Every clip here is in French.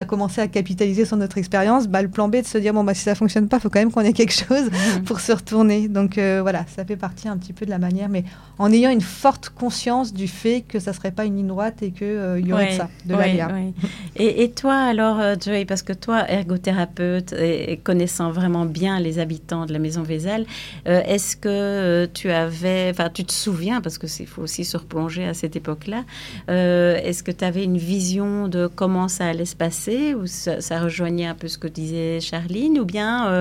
commencé à capitaliser sur notre expérience, le plan B de se dire si ça fonctionne pas, il faut quand même qu'on ait quelque chose pour se retourner. Donc voilà, ça fait partie un petit peu de la manière, mais en ayant une forte conscience du fait que ça serait pas une ligne droite et qu'il y aurait de l'aléa. Et toi alors, Joy, parce que toi, ergothérapeute et connaissant vraiment bien les habitants de la Maison Vézal, est-ce que tu te souviens, parce qu'il faut aussi se replonger à cette époque-là, est-ce que tu avais une vision de comment ça allait se passer, ou ça rejoignait un peu ce que disait Charline, ou bien...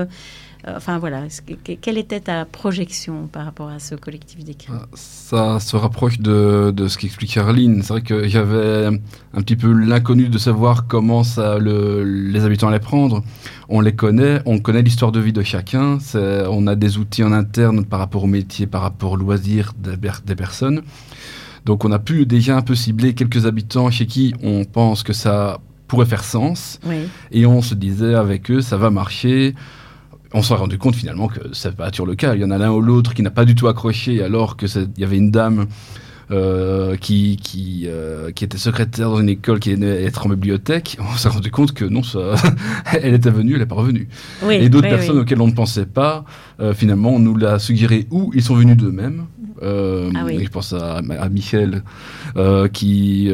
quelle était ta projection par rapport à ce collectif d'écrits? Ça se rapproche de ce qu'explique Charline. C'est vrai que j'avais un petit peu l'inconnu de savoir comment les habitants allaient prendre. On connaît l'histoire de vie de chacun. On a des outils en interne par rapport au métier, par rapport aux loisirs des personnes. Donc on a pu déjà un peu cibler quelques habitants chez qui on pense que ça pourrait faire sens. Oui. Et on se disait avec eux, ça va marcher. On s'est rendu compte finalement que c'est pas toujours le cas. Il y en a l'un ou l'autre qui n'a pas du tout accroché, alors qu'il y avait une dame qui était secrétaire dans une école qui allait être en bibliothèque. On s'est rendu compte que non, elle était venue, elle n'est pas revenue. Oui, et d'autres personnes auxquelles on ne pensait pas, finalement, on nous l'a suggéré, ou ils sont venus d'eux-mêmes. Je pense à Michel qui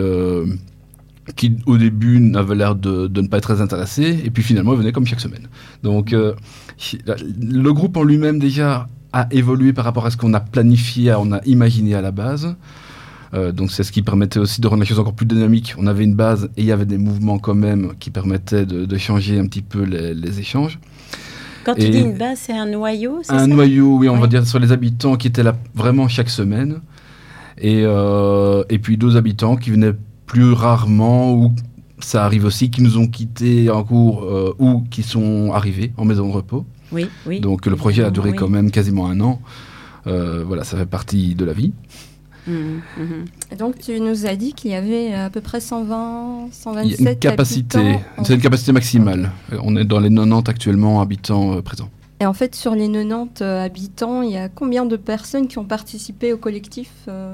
au début n'avait l'air de ne pas être très intéressé, et puis finalement il venait comme chaque semaine. Donc le groupe en lui-même déjà a évolué par rapport à ce qu'on a planifié, on a imaginé à la base. Donc c'est ce qui permettait aussi de rendre les choses encore plus dynamiques. On avait une base et il y avait des mouvements quand même qui permettaient de changer un petit peu les échanges. Quand tu dis une base, c'est un noyau, c'est un noyau, oui, on va dire, sur les habitants qui étaient là vraiment chaque semaine. Et puis d'autres habitants qui venaient plus rarement, ou ça arrive aussi, qui nous ont quittés en cours ou qui sont arrivés en maison de repos. Oui. Donc le projet a duré quand même quasiment 1 an. Voilà, ça fait partie de la vie. Et donc tu nous as dit qu'il y avait à peu près 127 Il y a une capacité, habitants. C'est une capacité maximale. On est dans les 90 actuellement habitants présents. Et en fait, sur les 90 habitants, il y a combien de personnes qui ont participé au collectif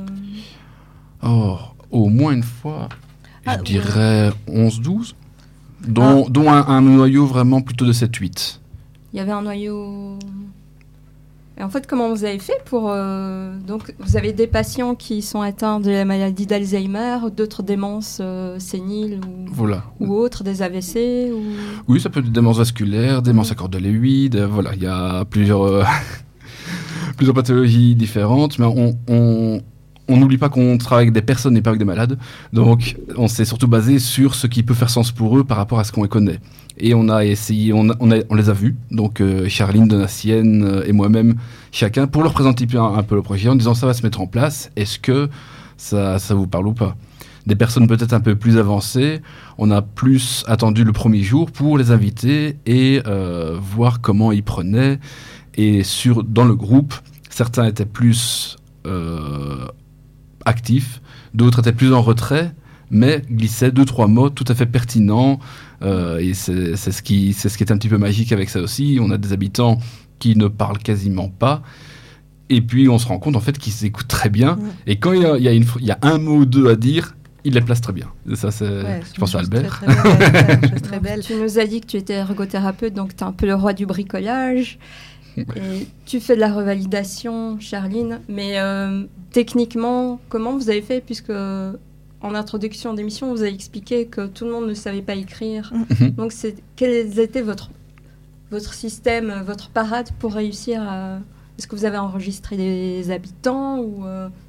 Au moins une fois, je dirais 11-12, dont un noyau vraiment plutôt de 7-8. Il y avait un noyau... Et en fait, comment vous avez fait pour... Donc, vous avez des patients qui sont atteints de la maladie d'Alzheimer, d'autres démences séniles ou autres, des AVC ou... Oui, ça peut être des démences vasculaires, démences à corde de Lewy, voilà, il y a plusieurs pathologies différentes, mais on n'oublie pas qu'on travaille avec des personnes et pas avec des malades. Donc, on s'est surtout basé sur ce qui peut faire sens pour eux par rapport à ce qu'on les connaît. Et on a essayé, on les a vus, donc Charline, Donatienne et moi-même, chacun, pour leur présenter un peu le projet, en disant ça va se mettre en place, est-ce que ça vous parle ou pas? Des personnes peut-être un peu plus avancées, on a plus attendu le premier jour pour les inviter et voir comment ils prenaient. Et dans le groupe, certains étaient plus... actifs, d'autres étaient plus en retrait, mais glissaient 2-3 mots tout à fait pertinents, et c'est ce qui est un petit peu magique avec ça aussi. On a des habitants qui ne parlent quasiment pas, et puis on se rend compte en fait qu'ils s'écoutent très bien, et quand il y a un mot ou deux à dire, ils les placent très bien. Et ça, je pense à Albert. Très belle. Tu nous as dit que tu étais ergothérapeute, donc tu es un peu le roi du bricolage. Et tu fais de la revalidation, Charline, mais techniquement, comment vous avez fait, puisque en introduction d'émission, vous avez expliqué que tout le monde ne savait pas écrire. Donc, quel était votre système, votre parade pour réussir à... Est-ce que vous avez enregistré des habitants ou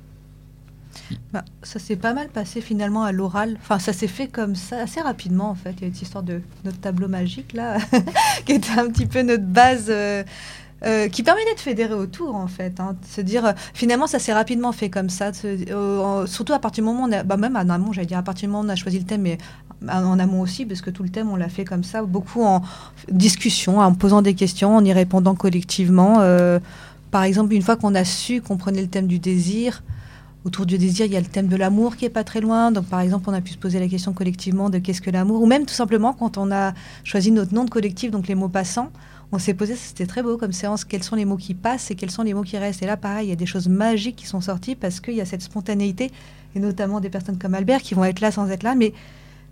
ça s'est pas mal passé finalement à l'oral. Enfin, ça s'est fait comme ça assez rapidement en fait. Il y a cette histoire de notre tableau magique là, qui était un petit peu notre base... qui permettait de fédérer autour, en fait. De se dire, finalement, ça s'est rapidement fait comme ça. Surtout à partir du moment où même en amont, j'allais dire, à partir du moment où on a choisi le thème, mais en amont aussi, parce que tout le thème, on l'a fait comme ça, beaucoup en discussion, en posant des questions, en y répondant collectivement. Par exemple, une fois qu'on a su qu'on prenait le thème du désir, autour du désir, il y a le thème de l'amour qui est pas très loin. Donc, par exemple, on a pu se poser la question collectivement de qu'est-ce que l'amour, ou même tout simplement quand on a choisi notre nom de collectif, donc les mots passants, on s'est posé, c'était très beau comme séance, quels sont les mots qui passent et quels sont les mots qui restent. Et là, pareil, il y a des choses magiques qui sont sorties parce qu'il y a cette spontanéité, et notamment des personnes comme Albert qui vont être là sans être là, mais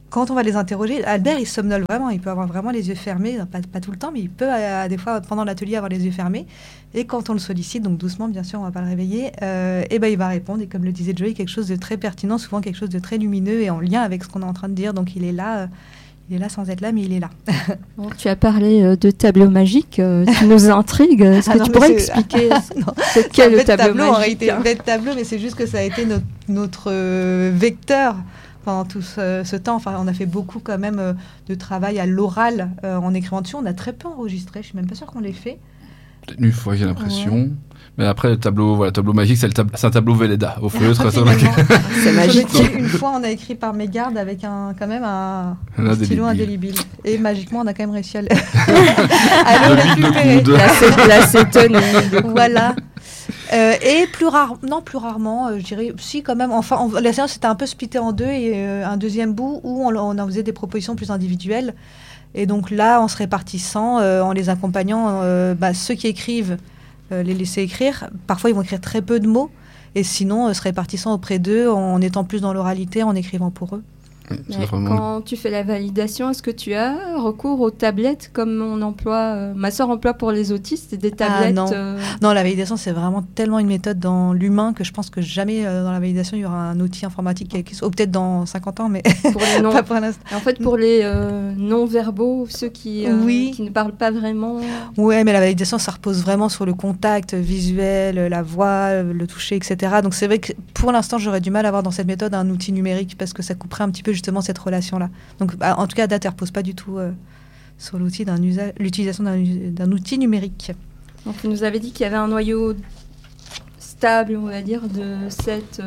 quand on va les interroger, Albert, il somnole vraiment. Il peut avoir vraiment les yeux fermés, pas tout le temps, mais il peut, des fois, pendant l'atelier, avoir les yeux fermés. Et quand on le sollicite, donc doucement, bien sûr, on ne va pas le réveiller, et ben, il va répondre. Et comme le disait Joey, quelque chose de très pertinent, souvent quelque chose de très lumineux et en lien avec ce qu'on est en train de dire. Donc, il est là sans être là, mais il est là. Bon, tu as parlé de tableau magique, tu nous intrigues. Est-ce que tu pourrais expliquer ce qu'est le tableau magique? En réalité, un bête tableau, mais c'est juste que ça a été notre vecteur pendant tout ce temps. Enfin, on a fait beaucoup quand même de travail à l'oral en écrivant dessus. On a très peu enregistré. Je suis même pas sûre qu'on l'ait fait. Peut-être une fois, j'ai l'impression. Ouais. Mais après, le tableau magique, c'est un tableau Velleda au feutre. C'est magique. Une fois, on a écrit par mégarde avec quand même un stylo indélébile. Et magiquement, on a quand même réussi à le récupérer. L'acétone. Voilà. Et plus rarement, je dirais, si quand même. Enfin, la séance était un peu splittée en deux et un deuxième bout où on en faisait des propositions plus individuelles. Et donc là, en se répartissant, en les accompagnant, ceux qui écrivent, les laisser écrire. Parfois, ils vont écrire très peu de mots. Et sinon, se répartissant auprès d'eux, en étant plus dans l'oralité, en écrivant pour eux. Quand tu fais la validation, est-ce que tu as recours aux tablettes comme on emploie, ma sœur emploie pour les autistes, des tablettes? Non, la validation, c'est vraiment tellement une méthode dans l'humain que je pense que jamais dans la validation, il y aura un outil informatique ou peut-être dans 50 ans, mais pour les pas pour l'instant. En fait, pour les non-verbaux, ceux qui ne parlent pas vraiment. Oui, mais la validation, ça repose vraiment sur le contact visuel, la voix, le toucher, etc. Donc c'est vrai que pour l'instant, j'aurais du mal à avoir dans cette méthode un outil numérique parce que ça couperait un petit peu justement cette relation-là. Donc, en tout cas, date ne repose pas du tout sur l'utilisation d'un outil numérique. Donc, vous nous avez dit qu'il y avait un noyau stable, on va dire, de 7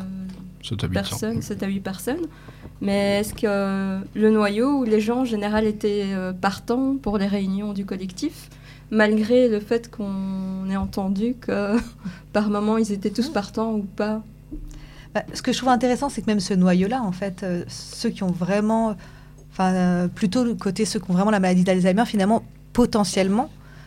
à 8 personnes. Mais est-ce que le noyau où les gens, en général, étaient partants pour les réunions du collectif, malgré le fait qu'on ait entendu que par moment, ils étaient tous partants ou pas? Ce que je trouve intéressant, c'est que même ce noyau-là, en fait, ceux qui ont vraiment, plutôt le côté ceux qui ont vraiment la maladie d'Alzheimer, finalement, potentiellement,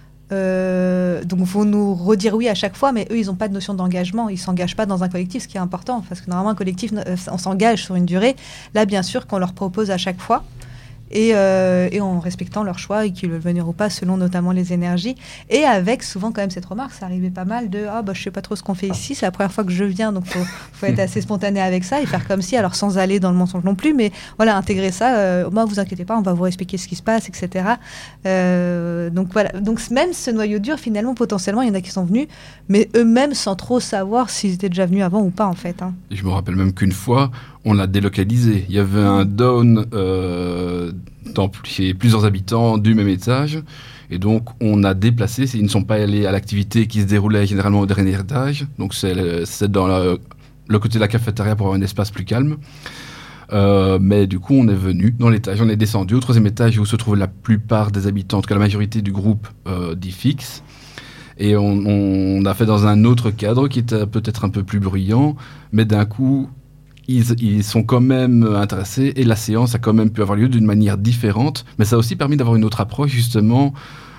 donc vont nous redire oui à chaque fois, mais eux, ils n'ont pas de notion d'engagement, ils ne s'engagent pas dans un collectif, ce qui est important, parce que normalement, un collectif, on s'engage sur une durée. Là, bien sûr, qu'on leur propose à chaque fois, et en respectant leur choix et qu'ils veulent venir ou pas selon notamment les énergies, et avec souvent quand même cette remarque, ça arrivait pas mal de je sais pas trop ce qu'on fait ici, c'est la première fois que je viens, donc faut être assez spontané avec ça et faire comme si, alors sans aller dans le mensonge non plus, mais voilà, intégrer ça, vous inquiétez pas, on va vous expliquer ce qui se passe, etc. Donc voilà, donc même ce noyau dur, finalement, potentiellement, il y en a qui sont venus, mais eux-mêmes sans trop savoir s'ils étaient déjà venus avant ou pas, en fait. Et je me rappelle même qu'une fois, on l'a délocalisé. Il y avait un down chez plusieurs habitants du même étage. Et donc, on a déplacé. Ils ne sont pas allés à l'activité qui se déroulait généralement au dernier étage. Donc, c'est dans le côté de la cafétéria pour avoir un espace plus calme. Mais du coup, on est venu dans l'étage. On est descendu au 3e étage où se trouvent la plupart des habitants, en tout cas la majorité du groupe dit fixe. Et on a fait dans un autre cadre qui était peut-être un peu plus bruyant. Mais d'un coup, ils sont quand même intéressés et la séance a quand même pu avoir lieu d'une manière différente, mais ça a aussi permis d'avoir une autre approche justement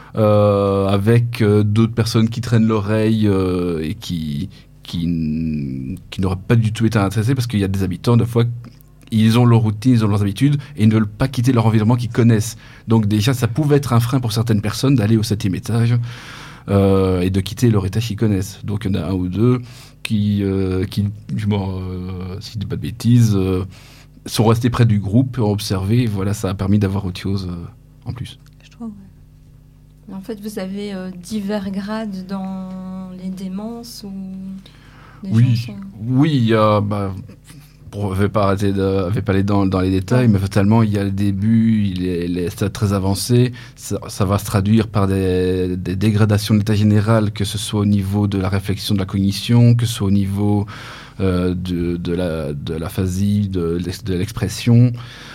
avec d'autres personnes qui traînent l'oreille et qui n'auraient pas du tout été intéressés parce qu'il y a des habitants, des fois, ils ont leur routine, ils ont leurs habitudes et ils ne veulent pas quitter leur environnement qu'ils connaissent. Donc déjà, ça pouvait être un frein pour certaines personnes d'aller au 7e étage et de quitter leur étage qu'ils connaissent. Donc il y en a un ou deux qui si je dis pas de bêtises, sont restés près du groupe, ont observé, et voilà, ça a permis d'avoir autre chose en plus. Je trouve, ouais. En fait, vous avez divers grades dans les démences ou oui, il y a... on ne vais pas aller dans les détails, mais fatalement, il y a le début, les stades très avancés. Ça va se traduire par des dégradations de l'état général, que ce soit au niveau de la réflexion, de la cognition, que ce soit au niveau de l'aphasie, de l'expression.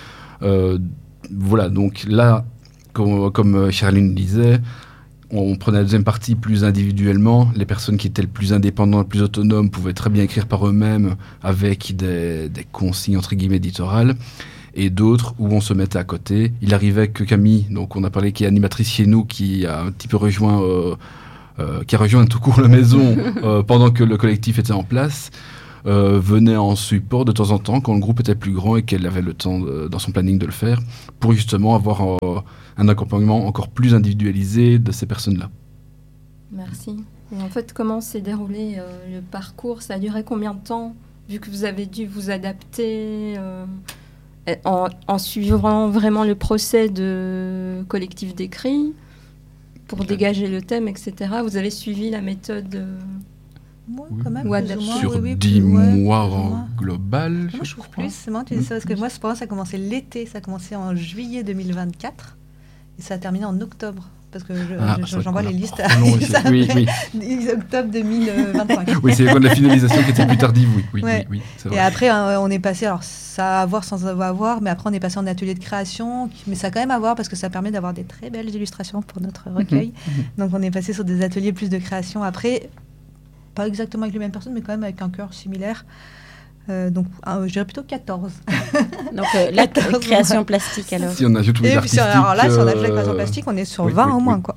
Voilà, donc là, comme Charline disait, on prenait la deuxième partie plus individuellement. Les personnes qui étaient le plus indépendantes, le plus autonomes, pouvaient très bien écrire par eux-mêmes avec des consignes entre guillemets éditoriales. Et d'autres où on se mettait à côté. Il arrivait que Camille, donc on a parlé, qui est animatrice chez nous, qui a un petit peu rejoint tout court la maison pendant que le collectif était en place. venait en support de temps en temps quand le groupe était plus grand et qu'elle avait le temps dans son planning de le faire, pour justement avoir un accompagnement encore plus individualisé de ces personnes-là. Merci. Et en fait, comment s'est déroulé le parcours? Ça a duré combien de temps, vu que vous avez dû vous adapter en suivant vraiment le procès de collectif d'écrit pour dégager le thème, etc. Vous avez suivi la méthode Moi, quand même, ou sur 10 mois en global, moi, je trouve plus. C'est marrant que tu dis ça, parce que moi, pour moi, ça a commencé l'été. Ça a commencé en juillet 2024 et ça a terminé en octobre. Parce que j'envoie les listes à octobre 2025. Oui, c'est la finalisation qui était plus tardive, oui, c'est vrai. Et après, on est passé, alors ça a à voir sans avoir à voir, mais après on est passé en atelier de création, mais ça a quand même à voir parce que ça permet d'avoir des très belles illustrations pour notre recueil. Donc on est passé sur des ateliers plus de création. Après, pas exactement avec les mêmes personnes, mais quand même avec un cœur similaire. Donc, je dirais plutôt 14. Donc, la création plastique, alors. Si on ajoute tous les artistiques... Alors là, si on ajoute la création plastique, on est sur 20 au moins, quoi.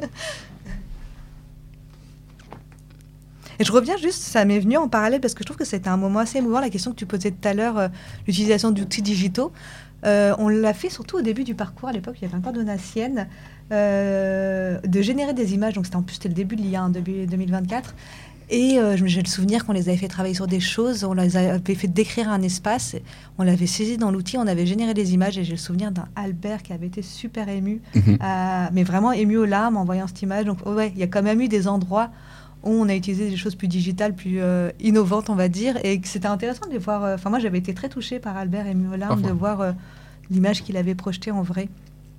Et je reviens juste, ça m'est venu en parallèle, parce que je trouve que c'était un moment assez émouvant, la question que tu posais tout à l'heure, l'utilisation d'outils digitaux. On l'a fait surtout au début du parcours, à l'époque, il y avait encore Donatienne, de générer des images. Donc, c'était le début de l'IA, début 2024. Et j'ai le souvenir qu'on les avait fait travailler sur des choses, on les avait fait décrire un espace, on l'avait saisi dans l'outil, on avait généré des images, et j'ai le souvenir d'un Albert qui avait été super ému, mais vraiment ému aux larmes en voyant cette image. Donc il y a quand même eu des endroits où on a utilisé des choses plus digitales, plus innovantes, on va dire, et que c'était intéressant de les voir. Moi, j'avais été très touchée par Albert ému aux larmes, de voir l'image qu'il avait projetée en vrai.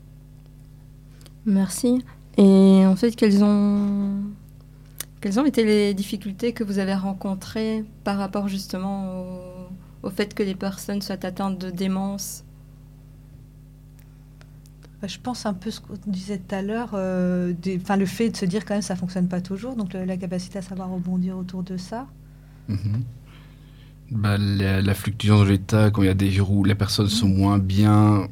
Merci. Et en fait, quelles ont été les difficultés que vous avez rencontrées par rapport justement au fait que les personnes soient atteintes de démence? Je pense un peu ce qu'on disait tout à l'heure, le fait de se dire quand même ça ne fonctionne pas toujours, donc la capacité à savoir rebondir autour de ça. La fluctuation de l'état, quand il y a des jours où les personnes sont moins bien,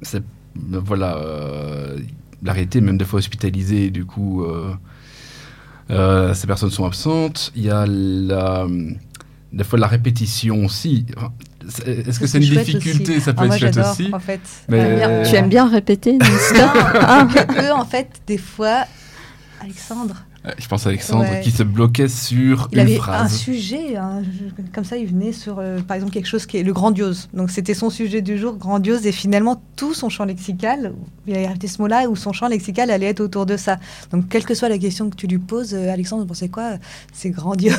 la réalité, même des fois hospitalisée, du coup... ces personnes sont absentes. Il y a des fois la répétition aussi. Est-ce que c'est une difficulté? Ça peut être chouette aussi. En fait. Mais... Tu aimes bien répéter En fait, des fois, Alexandre. Je pense à Alexandre qui se bloquait sur une phrase. Il avait un sujet, comme ça, il venait sur, par exemple, quelque chose qui est le grandiose. Donc, c'était son sujet du jour, grandiose, et finalement, tout son champ lexical, il y avait ce mot-là où son champ lexical allait être autour de ça. Donc, quelle que soit la question que tu lui poses, Alexandre, vous pensez quoi? C'est grandiose.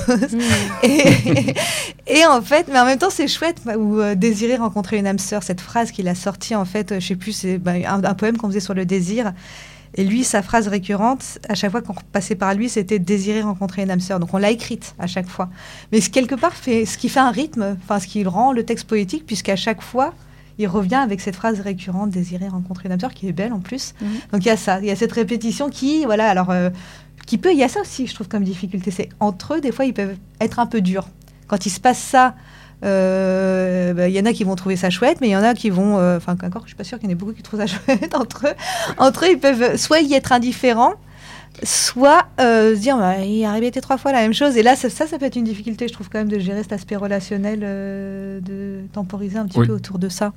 Et en fait, mais en même temps, c'est chouette, ou désirer rencontrer une âme sœur, cette phrase qu'il a sortie, en fait, je sais plus, c'est un poème qu'on faisait sur le désir. Et lui, sa phrase récurrente, à chaque fois qu'on passait par lui, c'était « désirer rencontrer une âme sœur ». Donc on l'a écrite à chaque fois. Mais quelque part, ce qui fait un rythme, ce qui rend le texte poétique, puisqu'à chaque fois, il revient avec cette phrase récurrente « désirer rencontrer une âme sœur », qui est belle en plus. Donc il y a ça, il y a cette répétition qui, il y a ça aussi, je trouve, comme difficulté. C'est entre eux, des fois, ils peuvent être un peu durs. Quand il se passe ça, y en a qui vont trouver ça chouette, mais il y en a qui vont... encore, je suis pas sûre qu'il y en ait beaucoup qui trouvent ça chouette entre eux, ils peuvent soit y être indifférents, soit se dire il a répété 3 fois la même chose. Et là, ça peut être une difficulté, je trouve, quand même, de gérer cet aspect relationnel, de temporiser un petit peu autour de ça.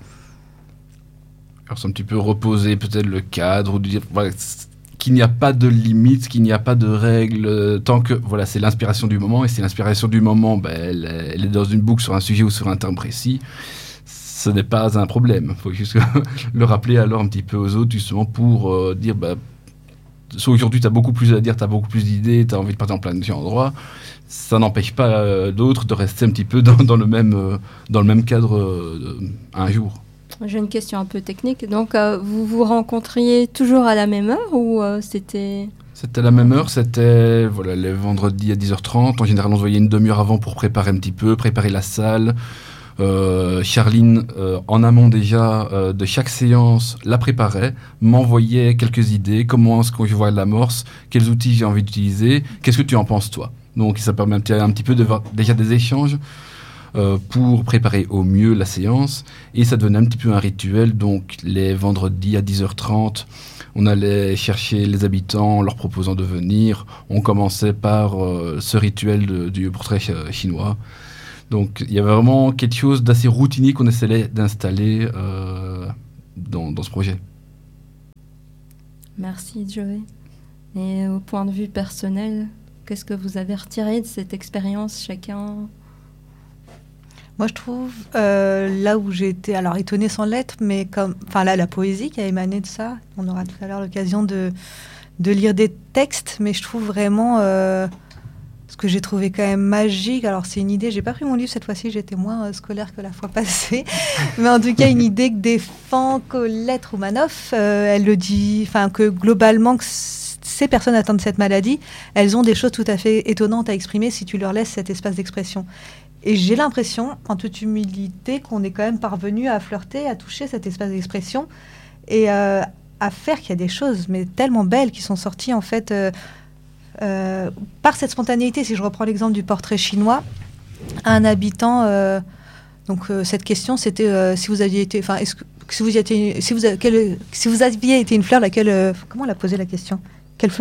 Alors, c'est un petit peu reposer peut-être le cadre, ou de dire... qu'il n'y a pas de limite, qu'il n'y a pas de règles, tant que c'est l'inspiration du moment, et si l'inspiration du moment elle est dans une boucle sur un sujet ou sur un terme précis, ce n'est pas un problème. Il faut juste le rappeler alors un petit peu aux autres, justement, pour dire soit aujourd'hui tu as beaucoup plus à dire, tu as beaucoup plus d'idées, tu as envie de partir en plein endroit, ça n'empêche pas d'autres de rester un petit peu dans le même cadre un jour. J'ai une question un peu technique. Donc, vous vous rencontriez toujours à la même heure ou c'était... C'était à la même heure, c'était les vendredis à 10h30. En général, on se voyait une demi-heure avant pour préparer un petit peu, préparer la salle. Charline, en amont déjà de chaque séance, la préparait, m'envoyait quelques idées, comment est-ce que je vois l'amorce, quels outils j'ai envie d'utiliser, qu'est-ce que tu en penses toi? Donc ça permet un petit peu de voir déjà des échanges pour préparer au mieux la séance, et ça devenait un petit peu un rituel. Donc les vendredis à 10h30, on allait chercher les habitants en leur proposant de venir. On commençait par ce rituel du portrait chinois. Donc il y avait vraiment quelque chose d'assez routinier qu'on essayait d'installer dans ce projet. Merci Joey. Et au point de vue personnel, qu'est-ce que vous avez retiré de cette expérience chacun ? Moi, je trouve, là où j'ai été, alors étonnée sans l'être, mais la poésie qui a émané de ça, on aura tout à l'heure l'occasion de lire des textes, mais je trouve vraiment ce que j'ai trouvé quand même magique. Alors, c'est une idée, j'ai pas pris mon livre cette fois-ci, j'étais moins scolaire que la fois passée, mais en tout cas, une idée que défend Colette Roumanoff, elle le dit, que globalement, que ces personnes atteintes de cette maladie, elles ont des choses tout à fait étonnantes à exprimer si tu leur laisses cet espace d'expression. Et j'ai l'impression, en toute humilité, qu'on est quand même parvenu à flirter, à toucher cet espace d'expression et à faire qu'il y a des choses, mais tellement belles, qui sont sorties en fait par cette spontanéité. Si je reprends l'exemple du portrait chinois, un habitant. Cette question, c'était si vous aviez été, si vous aviez été une fleur, laquelle comment on l'a posé la question ? Quelle fleur ?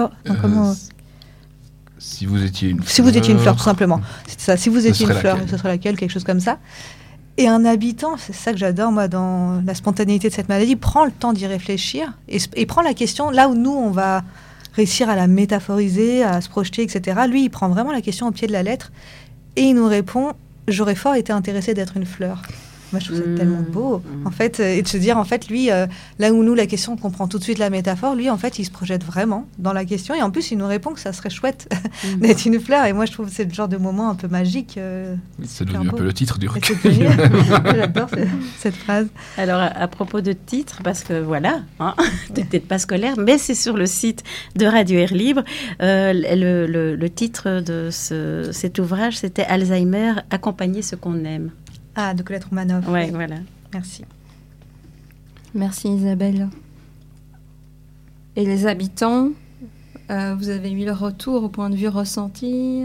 Si vous étiez une fleur... Si vous étiez une fleur, tout simplement. C'est ça. Si vous étiez une fleur, laquelle ? ce serait laquelle ? Quelque chose comme ça. Et un habitant, c'est ça que j'adore, moi, dans la spontanéité de cette maladie, prend le temps d'y réfléchir et prend la question là où nous, on va réussir à la métaphoriser, à se projeter, etc. Lui, il prend vraiment la question au pied de la lettre et il nous répond « J'aurais fort été intéressé d'être une fleur ». Moi, je trouve ça tellement beau, en fait, et de se dire, en fait, lui, là où nous, la question, on comprend tout de suite la métaphore, lui, en fait, il se projette vraiment dans la question, et en plus, il nous répond que ça serait chouette d'être une fleur, et moi, je trouve que c'est le genre de moment un peu magique. C'est devenu un peu le titre du recueil. J'adore cette phrase. Alors, à propos de titre, parce que voilà, t'es peut-être pas scolaire, mais c'est sur le site de Radio Air Libre, le titre de cet ouvrage, c'était « Alzheimer, accompagner ce qu'on aime ». Ah, de Colette Roumanoff. Oui, voilà. Merci. Merci Isabelle. Et les habitants, vous avez eu le retour au point de vue ressenti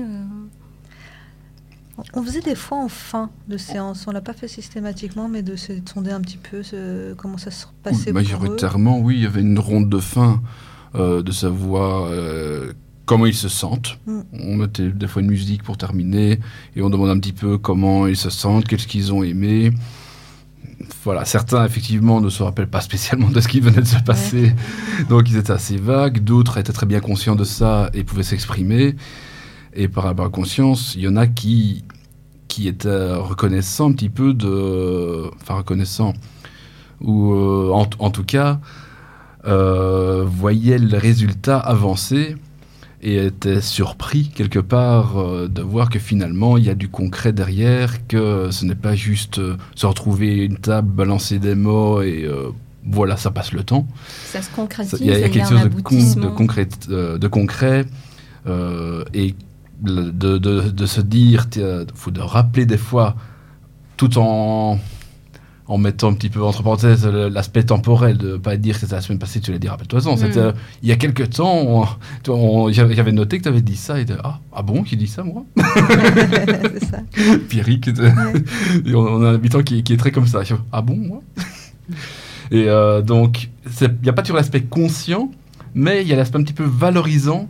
On faisait des fois en fin de séance. On ne l'a pas fait systématiquement, mais de se sonder un petit peu comment ça se passait. Majoritairement, oui, il y avait une ronde de fin de savoir comment ils se sentent. On mettait des fois une musique pour terminer et on demande un petit peu comment ils se sentent, qu'est-ce qu'ils ont aimé. Voilà, certains effectivement ne se rappellent pas spécialement de ce qui venait de se passer, donc ils étaient assez vagues. D'autres étaient très bien conscients de ça et pouvaient s'exprimer. Et par rapport à la conscience, il y en a qui étaient reconnaissants un petit peu reconnaissants, ou en tout cas voyaient le résultat avancer et était surpris quelque part de voir que finalement il y a du concret derrière, que ce n'est pas juste se retrouver à une table, balancer des mots et voilà, ça passe le temps. Ça se concrétise, il y a quelque chose de concret et de se dire, faut de rappeler des fois, tout en mettant un petit peu entre parenthèses l'aspect temporel, de ne pas dire que c'était la semaine passée, tu l'as dit, rappelle-toi-en. C'était il y a quelques temps, j'avais noté que tu avais dit ça, et ah bon, qui dit ça, moi? C'est ça. Pierrick, on a un habitant qui est très comme ça. Ah bon, moi? Et donc, il n'y a pas toujours l'aspect conscient, mais il y a l'aspect un petit peu valorisant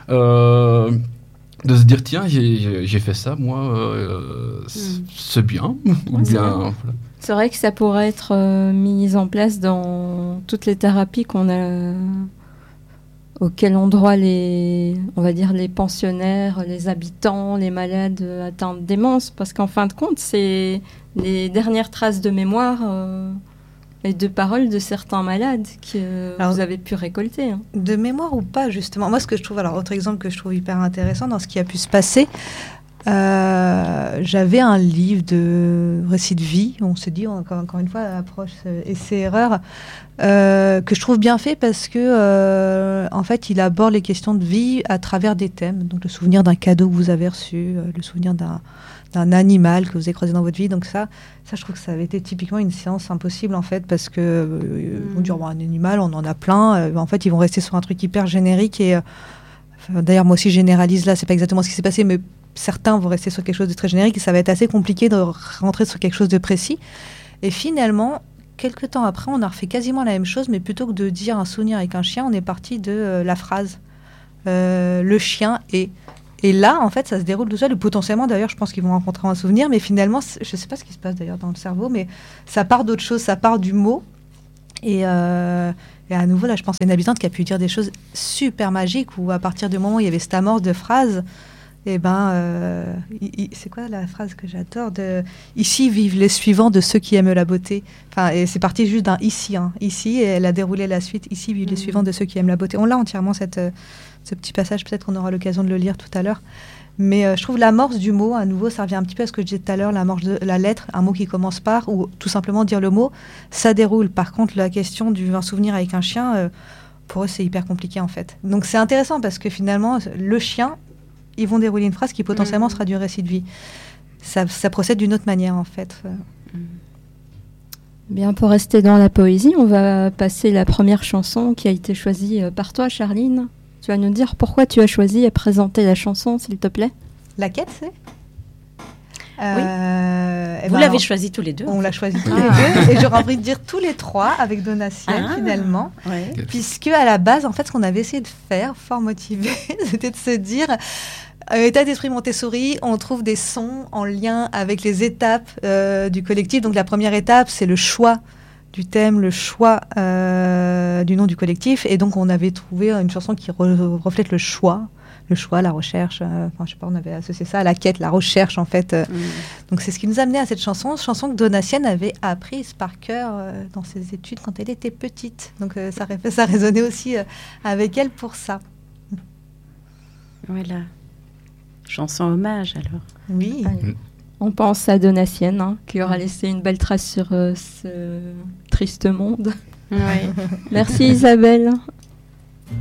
de se dire, tiens, j'ai fait ça, moi, c'est bien. Ou bien, voilà. C'est vrai que ça pourrait être mis en place dans toutes les thérapies auxquelles ont droit on va dire les pensionnaires, les habitants, les malades atteints de démence, parce qu'en fin de compte, c'est les dernières traces de mémoire et de paroles de certains malades que vous avez pu récolter. Hein. De mémoire ou pas, justement. Moi, ce que je trouve, autre exemple que je trouve hyper intéressant dans ce qui a pu se passer, j'avais un livre de récits de vie, on se dit encore une fois approche essai-erreur, que je trouve bien fait parce que en fait il aborde les questions de vie à travers des thèmes, donc le souvenir d'un cadeau que vous avez reçu, le souvenir d'un animal que vous avez croisé dans votre vie, donc ça je trouve que ça avait été typiquement une séance impossible en fait, parce que on dit un animal on en a plein, en fait ils vont rester sur un truc hyper générique et d'ailleurs moi aussi je généralise là, c'est pas exactement ce qui s'est passé, mais certains vont rester sur quelque chose de très générique et ça va être assez compliqué de rentrer sur quelque chose de précis. Et finalement, quelques temps après, on a refait quasiment la même chose, mais plutôt que de dire un souvenir avec un chien, on est parti de la phrase « le chien est ». Et là, en fait, ça se déroule tout seul. Et potentiellement, d'ailleurs, je pense qu'ils vont rencontrer un souvenir. Mais finalement, je ne sais pas ce qui se passe d'ailleurs dans le cerveau, mais ça part d'autre chose. Ça part du mot. Et à nouveau, là, je pense à une habitante qui a pu dire des choses super magiques, où à partir du moment où il y avait cette amorce de phrases, et c'est quoi la phrase que j'adore ici vivent les suivants de ceux qui aiment la beauté. Enfin, et c'est parti juste d'un ici, ici, et elle a déroulé la suite. Ici vivent les suivants de ceux qui aiment la beauté. On l'a entièrement ce petit passage. Peut-être qu'on aura l'occasion de le lire tout à l'heure. Mais je trouve l'amorce du mot, à nouveau, ça revient un petit peu à ce que je disais tout à l'heure, l'amorce de la lettre, un mot qui commence par, ou tout simplement dire le mot, ça déroule. Par contre, la question d'un souvenir avec un chien, pour eux, c'est hyper compliqué en fait. Donc c'est intéressant parce que finalement, le chien, ils vont dérouler une phrase qui potentiellement sera du récit de vie. Ça procède d'une autre manière en fait. Bien, pour rester dans la poésie, on va passer la première chanson qui a été choisie par toi, Charline. Tu vas nous dire pourquoi tu as choisi et présenter la chanson, s'il te plaît. La quête, c'est oui. Vous l'avez choisi tous les deux. On l'a choisi tous les deux. Et j'aurais envie de dire tous les trois avec Donatienne, finalement. Ouais. Puisque à la base, en fait, ce qu'on avait essayé de faire, fort motivé, c'était de se dire... état d'esprit Montessori, on trouve des sons en lien avec les étapes du collectif. Donc la première étape, c'est le choix du thème, le choix du nom du collectif. Et donc on avait trouvé une chanson qui reflète le choix, la recherche. Je sais pas, on avait associé ça à la quête, la recherche en fait. Donc c'est ce qui nous a amené à cette chanson que Donatienne avait apprise par cœur dans ses études quand elle était petite. Donc ça résonnait aussi avec elle pour ça. Voilà. Chanson hommage, alors. Oui. On pense à Donatienne, qui aura laissé une belle trace sur ce triste monde. Oui. Merci Isabelle.